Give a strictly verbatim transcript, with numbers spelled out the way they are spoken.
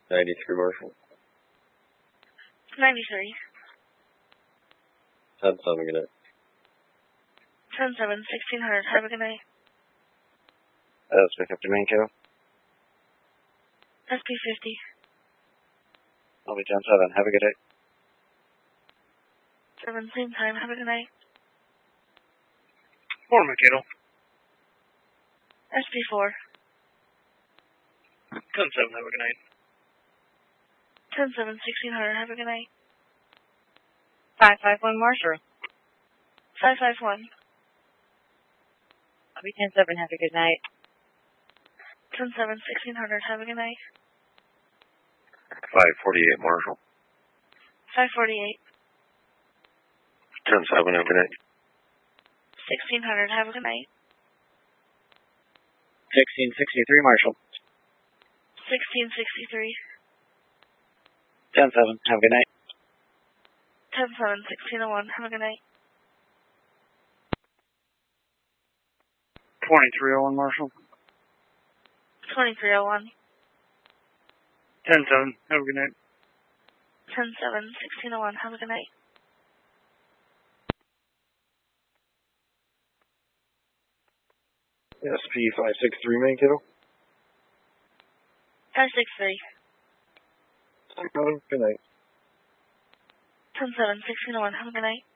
ninety-three, Marshall. ninety-three. ten seven, good night. ten seven, sixteen hundred, have a good night. S P fifty, main K O. S P fifty. I'll be ten seven, have a good day. seven, same time, have a good night. four, Mikado. S P four. ten seven, have a good night. ten seven, sixteen hundred, have a good night. five five one, Marshall. five five one. I'll be ten seven, have a good night. ten seven, sixteen hundred, have a good night. five forty-eight, Marshall. five forty-eight. ten seven, have a good night. sixteen hundred, have a good night. sixteen sixty-three, Marshall. sixteen sixty-three. ten seven, have a good night. ten seven, sixteen oh one, have a good night. twenty-three oh one, Marshall. twenty-three oh one. ten seven, have a good night. ten seven, sixteen oh one, have a good night. S P five six three, main K O. five six three. ten seven, good night. ten seven, sixteen oh one, have a good night.